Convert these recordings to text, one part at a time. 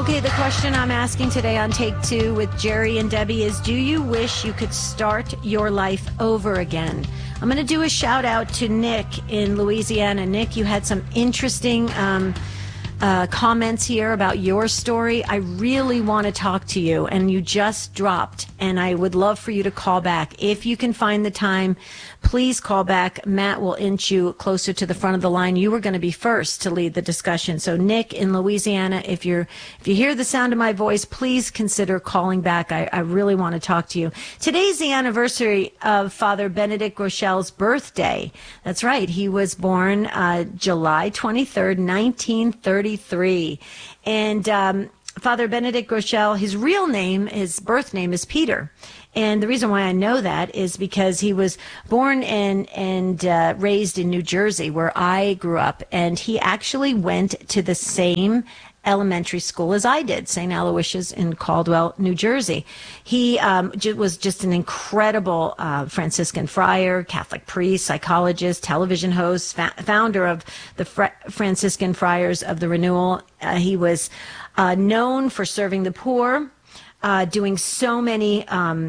Okay, the question I'm asking today on Take Two with Jerry and Debbie is, do you wish you could start your life over again? I'm going to do a shout out to Nick in Louisiana. Nick, you had some interesting comments here about your story. I really want to talk to you, and you just dropped, and I would love for you to call back. If you can find the time, please call back. Matt will inch you closer to the front of the line. You were going to be first to lead the discussion. So Nick in Louisiana, if you hear the sound of my voice, please consider calling back. I really want to talk to you. Today's the anniversary of Father Benedict Grochel's birthday. That's right. He was born July 23rd, 1933. And Father Benedict Grochel, his real name, his birth name is Peter. And the reason why I know that is because he was born and raised in New Jersey, where I grew up. And he actually went to the same elementary school as I did, St. Aloysius in Caldwell, New Jersey. He was just an incredible Franciscan friar, Catholic priest, psychologist, television host, founder of the Franciscan Friars of the Renewal. He was known for serving the poor, doing so many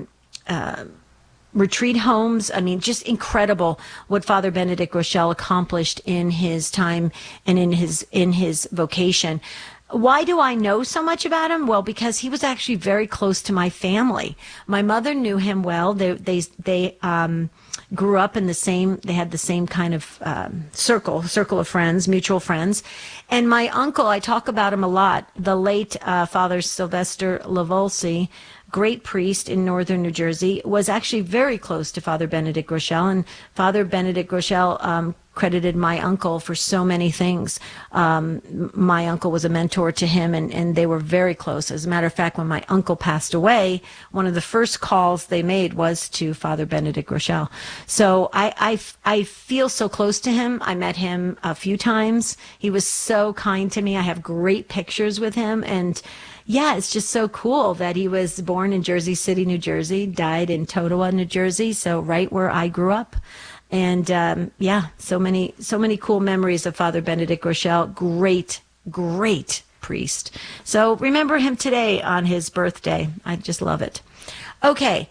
retreat homes. I mean, just incredible what Father Benedict Grochel accomplished in his time and in his vocation. Why do I know so much about him? Well, because he was actually very close to my family. My mother knew him well. They grew up in they had the same kind of circle of friends, mutual friends. And my uncle, I talk about him a lot, the late Father Sylvester Lavolsi, great priest in northern New Jersey, was actually very close to Father Benedict Grochel. And Father Benedict Grochel credited my uncle for so many things. My uncle was a mentor to him, and they were very close. As a matter of fact, when my uncle passed away, one of the first calls they made was to Father Benedict Grochel. So I feel so close to him. I met him a few times. He was so kind to me. I have great pictures with him, and yeah, it's just so cool that he was born in Jersey City, New Jersey, died in Totowa, New Jersey, so right where I grew up. And yeah, so many cool memories of Father Benedict Grochel. Great priest. So remember him today on his birthday. I just love it. Okay.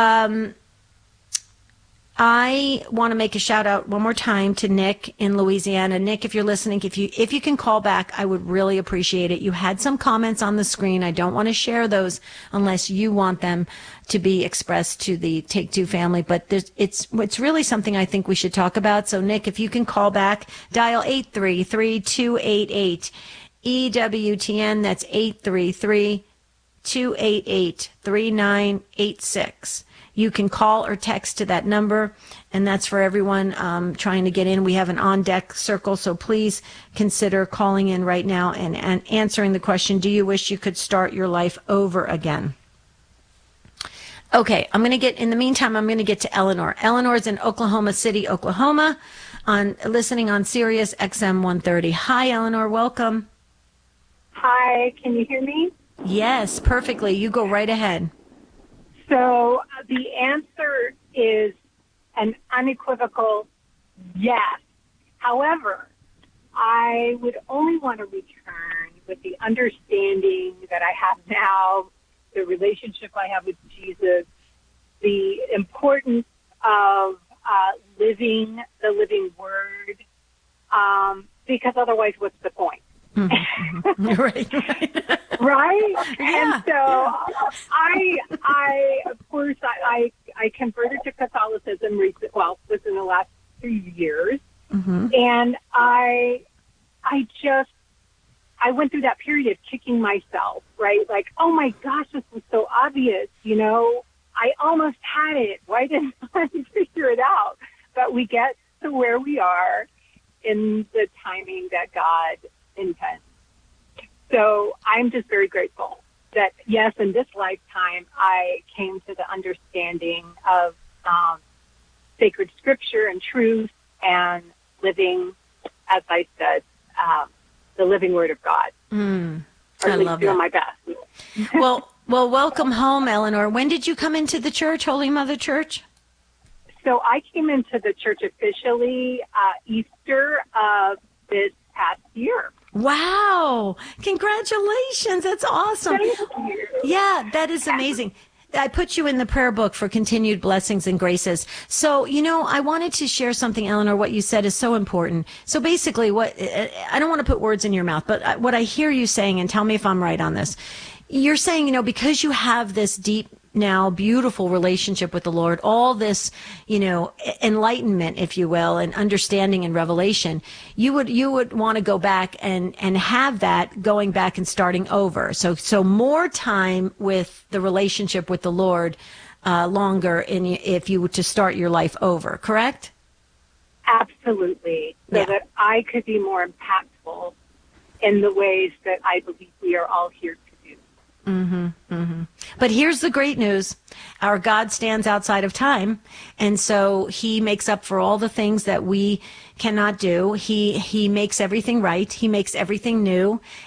I want to make a shout out one more time to Nick in Louisiana. Nick, if you're listening, if you can call back, I would really appreciate it. You had some comments on the screen. I don't want to share those unless you want them to be expressed to the Take Two family, but it's really something I think we should talk about. So Nick, if you can call back, dial 833-288 EWTN. That's 833-288-3986. You can call or text to that number, and that's for everyone trying to get in. We have an on-deck circle, so please consider calling in right now and answering the question, do you wish you could start your life over again? Okay, in the meantime, I'm going to get to Eleanor. Eleanor's in Oklahoma City, Oklahoma, listening on Sirius XM 130. Hi, Eleanor, welcome. Hi, can you hear me? Yes, perfectly. You go right ahead. So the answer is an unequivocal yes. However, I would only want to return with the understanding that I have now, the relationship I have with Jesus, the importance of living the living word, because otherwise what's the point? Mm-hmm. Right. Right? Yeah, and so I of course, I converted to Catholicism within the last 3 years. Mm-hmm. And I went through that period of kicking myself, right? Like, oh my gosh, this was so obvious, I almost had it. Why didn't I figure it out? But we get to where we are in the timing that God intends. So I'm just very grateful that, yes, in this lifetime, I came to the understanding of sacred scripture and truth and living, as I said, the living word of God. I or at least love doing that. my best. Well, welcome home, Eleanor. When did you come into the church, Holy Mother Church? So I came into the church officially Easter of this past year. Wow. Congratulations. That's awesome. Thank you. Yeah, that is amazing. I put you in the prayer book for continued blessings and graces. So, I wanted to share something, Eleanor. What you said is so important. So basically I don't want to put words in your mouth, but what I hear you saying, and tell me if I'm right on this, you're saying, because you have this deep, now beautiful relationship with the Lord, all this, enlightenment, if you will, and understanding and revelation, you would want to go back and have that going back and starting over. So more time with the relationship with the Lord, longer if you were to start your life over, correct? Absolutely. So that I could be more impactful in the ways that I believe we are all here to do. Mm-hmm, mm-hmm. But here's the great news. Our God stands outside of time, and so he makes up for all the things that we cannot do. He makes everything right. He makes everything new,